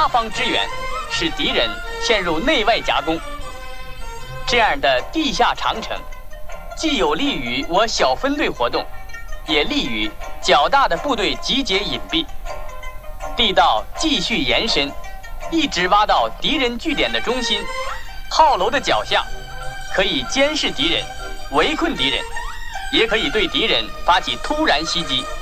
方支援，使敌人陷入内外夹攻。这样的地下长城，既有利于我小分队活动，也利于较大的部队集结隐蔽。地道继续延伸，一直挖到敌人据点的中心，炮楼的脚下，可以监视敌人，围困敌人，也可以对敌人发起突然袭击。